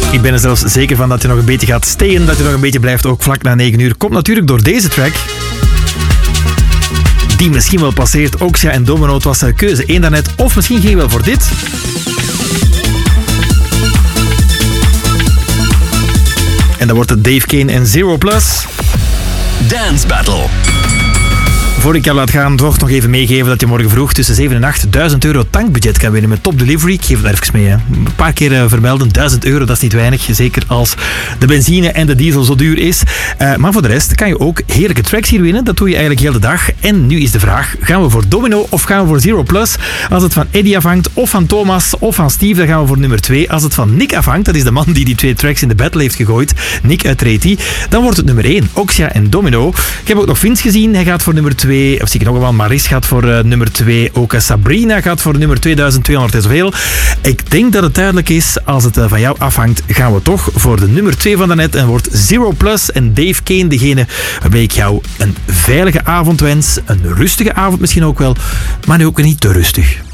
Ik ben er zelfs zeker van dat je nog een beetje gaat stayen, dat je nog een beetje blijft, ook vlak na 9 uur. Komt natuurlijk door deze track, die misschien wel passeert. Oxia en Domino, het was keuze 1 daarnet. Of misschien ging je wel voor dit. En dan wordt het Dave Kane en Zero Plus. Dance Battle. Voor ik jou laat gaan, toch nog even meegeven dat je morgen vroeg tussen 7 en 8 €1000 tankbudget kan winnen met Top Delivery. Ik geef het even mee. Hè. Een paar keer vermelden, €1000, dat is niet weinig. Zeker als de benzine en de diesel zo duur is. Maar voor de rest kan je ook heerlijke tracks hier winnen. Dat doe je eigenlijk heel de dag. En nu is de vraag, gaan we voor Domino of gaan we voor Zero Plus? Als het van Eddie afhangt, of van Thomas, of van Steve, dan gaan we voor nummer 2. Als het van Nick afhangt, dat is de man die die 2 tracks in de battle heeft gegooid, Nick uit Reti, dan wordt het nummer 1, Oxia en Domino. Ik heb ook nog Vince gezien, hij gaat voor nummer 2. Of zie ik nog wel, Maris gaat voor nummer 2. Ook Sabrina gaat voor nummer 2200 en zoveel. Ik denk dat het duidelijk is, als het van jou afhangt, gaan we toch voor de nummer 2 van daarnet en wordt Zero Plus en Dave Kane degene waarbij ik jou een veilige avond wens. Een rustige avond misschien ook wel, maar nu ook niet te rustig.